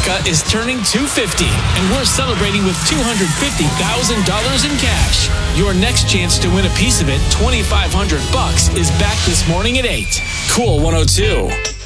America is turning 250, and we're celebrating with $250,000 in cash. Your next chance to win a piece of it, $2,500, is back this morning at 8. Cool 102.